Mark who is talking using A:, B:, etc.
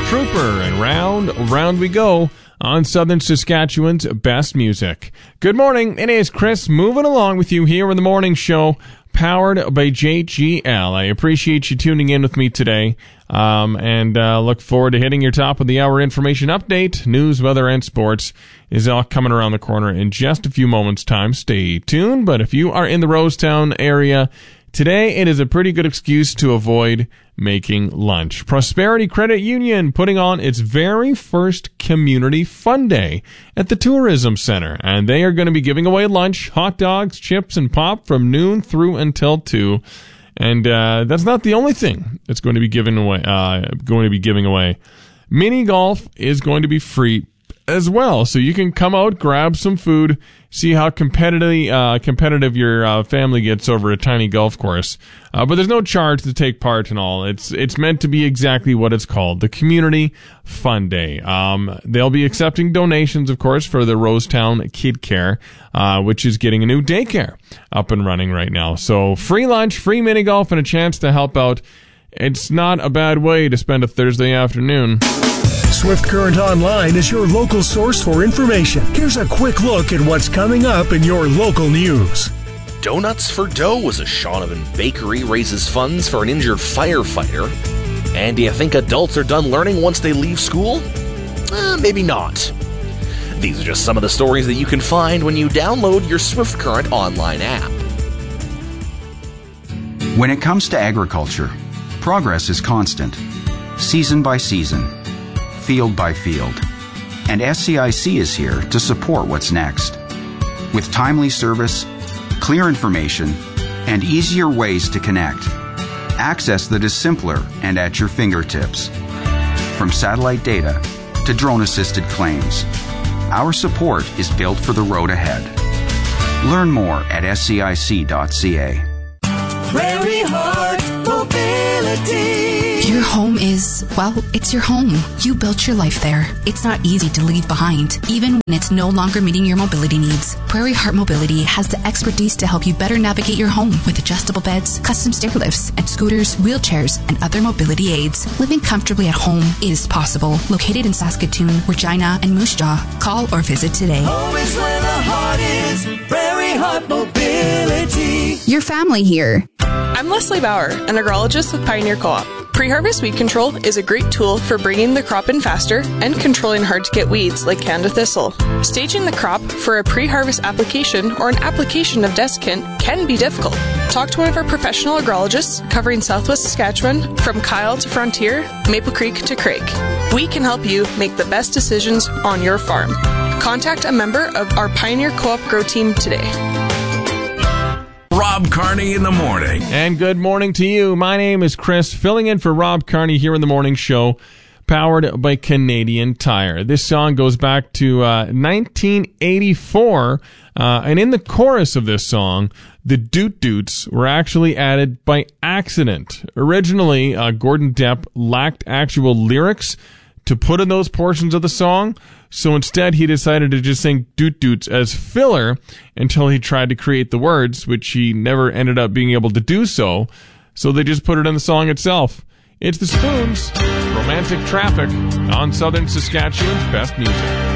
A: Trooper, and round we go on Southern Saskatchewan's best music. Good morning, it is Chris moving along with you here in the morning show, powered by JGL. I appreciate you tuning in with me today, and look forward to hitting your top of the hour information update. News, weather, and sports is all coming around the corner in just a few moments' time. Stay tuned, but if you are in the Rosetown area, today it is a pretty good excuse to avoid making lunch. Prosperity Credit Union putting on its very first Community Fun Day at the Tourism Center, and they are going to be giving away lunch, hot dogs, chips, and pop from noon through until 2. And that's not the only thing that's going to be giving away. Mini golf is going to be free as well, so you can come out, grab some food, see how competitive your family gets over a tiny golf course. But there's no charge to take part and all. It's meant to be exactly what it's called, the Community Fun Day. They'll be accepting donations, of course, for the Rosetown Kid Care, which is getting a new daycare up and running right now. So free lunch, free mini golf, and a chance to help out. It's not a bad way to spend a Thursday afternoon.
B: Swift Current Online is your local source for information. Here's a quick look at what's coming up in your local news.
C: Donuts for Dough as a Shaunavon bakery raises funds for an injured firefighter. And do you think adults are done learning once they leave school? Maybe not. These are just some of the stories that you can find when you download your Swift Current Online app.
D: When it comes to agriculture, progress is constant, season by season, field by field, and SCIC is here to support what's next. With timely service, clear information, and easier ways to connect, access that is simpler and at your fingertips. From satellite data to drone-assisted claims, our support is built for the road ahead. Learn more at scic.ca.
E: Prairie Heart Mobility.
F: Your home is, well, it's your home. You built your life there. It's not easy to leave behind, even when it's no longer meeting your mobility needs. Prairie Heart Mobility has the expertise to help you better navigate your home with adjustable beds, custom stair lifts, and scooters, wheelchairs, and other mobility aids. Living comfortably at home is possible. Located in Saskatoon, Regina, and Moose Jaw. Call or visit today.
E: Home is where the heart is. Prairie Heart Mobility.
F: Your family here.
G: I'm Leslie Bauer, an agrologist with Pioneer Co-op. Pre-harvest weed control is a great tool for bringing the crop in faster and controlling hard-to-get weeds like Canada thistle. Staging the crop for a pre-harvest application or an application of desiccant can be difficult. Talk to one of our professional agrologists covering Southwest Saskatchewan from Kyle to Frontier, Maple Creek to Craig. We can help you make the best decisions on your farm. Contact a member of our Pioneer Co-op Grow Team today.
H: Rob Carney in the morning.
A: And good morning to you. My name is Chris, filling in for Rob Carney here in the morning show, powered by Canadian Tire. This song goes back to 1984, and in the chorus of this song, the Doot Doots were actually added by accident. Originally, Gordon Depp lacked actual lyrics to put in those portions of the song, so instead he decided to just sing Doot Doots as filler until he tried to create the words, which he never ended up being able to do so they just put it in the song itself. It's the Spoons, Romantic Traffic, on Southern Saskatchewan's best music.